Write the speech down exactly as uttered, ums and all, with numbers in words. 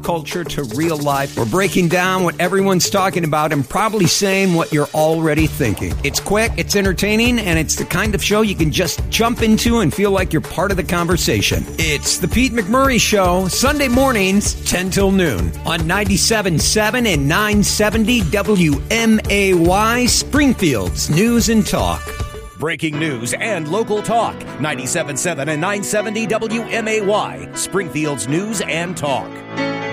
pop culture to real life. We're breaking down what everyone's talking about and probably saying what you're already thinking. It's quick, it's entertaining, and it's the kind of show you can just jump into and feel like you're part of the conversation. It's the Pete McMurray Show, Sunday mornings, ten till noon, on ninety-seven point seven and nine seventy W M A Y, Springfield's News and Talk. Breaking news and local talk. ninety-seven point seven and nine seventy W M A Y, Springfield's News and Talk.